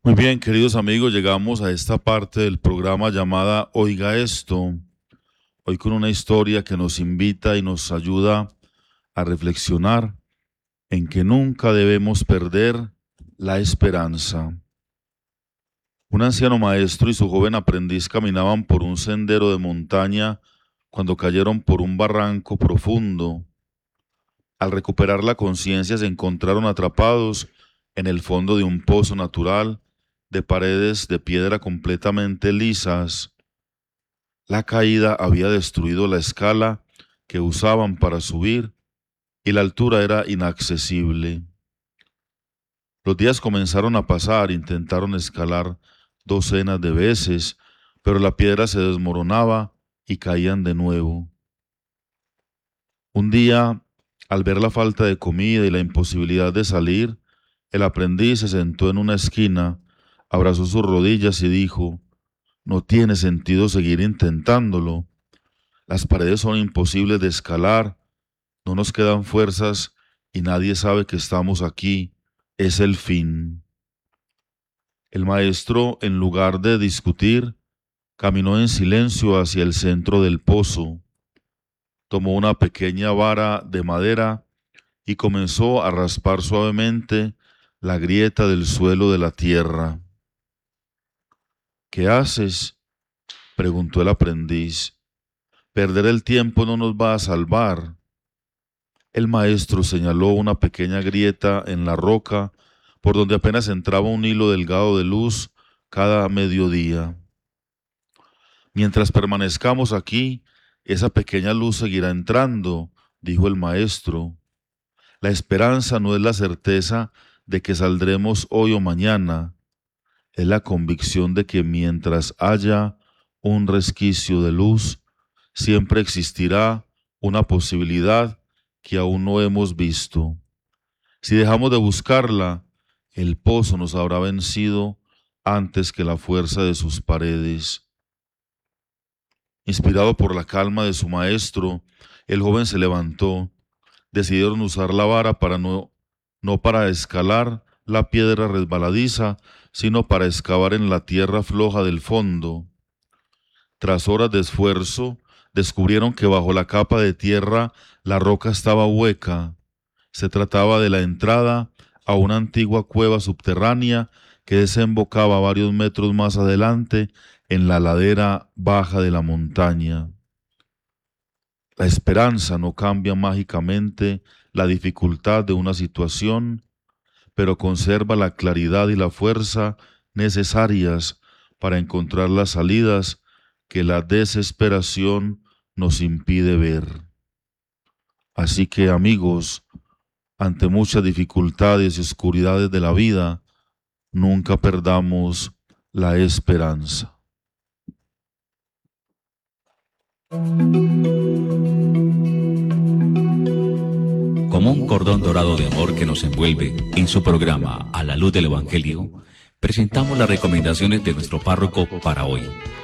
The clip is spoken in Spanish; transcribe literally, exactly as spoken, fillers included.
Muy bien, queridos amigos, llegamos a esta parte del programa llamada Oiga esto, hoy con una historia que nos invita y nos ayuda a reflexionar en que nunca debemos perder la esperanza. Un anciano maestro y su joven aprendiz caminaban por un sendero de montaña cuando cayeron por un barranco profundo. Al recuperar la conciencia se encontraron atrapados en el fondo de un pozo natural de paredes de piedra completamente lisas. La caída había destruido la escala que usaban para subir y la altura era inaccesible. Los días comenzaron a pasar, intentaron escalar docenas de veces, pero la piedra se desmoronaba y caían de nuevo. Un día, al ver la falta de comida y la imposibilidad de salir, el aprendiz se sentó en una esquina, abrazó sus rodillas y dijo: no tiene sentido seguir intentándolo. Las paredes son imposibles de escalar, no nos quedan fuerzas y nadie sabe que estamos aquí. Es el fin. El maestro, en lugar de discutir, caminó en silencio hacia el centro del pozo. Tomó una pequeña vara de madera y comenzó a raspar suavemente la grieta del suelo de la tierra. ¿Qué haces?, preguntó el aprendiz. Perder el tiempo no nos va a salvar. El maestro señaló una pequeña grieta en la roca por donde apenas entraba un hilo delgado de luz cada mediodía. Mientras permanezcamos aquí, esa pequeña luz seguirá entrando, dijo el maestro. La esperanza no es la certeza de que saldremos hoy o mañana, es la convicción de que mientras haya un resquicio de luz, siempre existirá una posibilidad que aún no hemos visto. Si dejamos de buscarla, el pozo nos habrá vencido antes que la fuerza de sus paredes. Inspirado por la calma de su maestro, el joven se levantó. Decidieron usar la vara para no, no para escalar la piedra resbaladiza, sino para excavar en la tierra floja del fondo. Tras horas de esfuerzo, descubrieron que bajo la capa de tierra la roca estaba hueca. Se trataba de la entrada a una antigua cueva subterránea que desembocaba varios metros más adelante en la ladera baja de la montaña. La esperanza no cambia mágicamente la dificultad de una situación, pero conserva la claridad y la fuerza necesarias para encontrar las salidas que la desesperación nos impide ver. Así que, amigos, ante muchas dificultades y oscuridades de la vida, nunca perdamos la esperanza. Como un cordón dorado de amor que nos envuelve, en su programa A la Luz del Evangelio, presentamos las recomendaciones de nuestro párroco para hoy.